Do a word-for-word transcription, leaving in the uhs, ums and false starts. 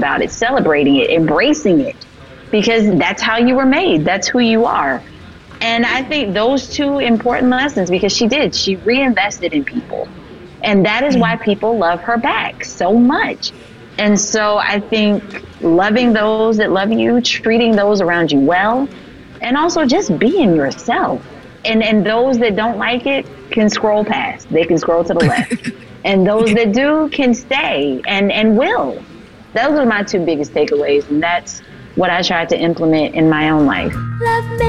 about it, celebrating it, embracing it, because that's how you were made. That's who you are. And I think those two important lessons, because she did, she reinvested in people. And that is why people love her back so much. And so I think loving those that love you, treating those around you well, and also just being yourself. And and those that don't like it can scroll past. They can scroll to the left. And those that do can stay and, and will. Those are my two biggest takeaways. And that's what I try to implement in my own life. Love me.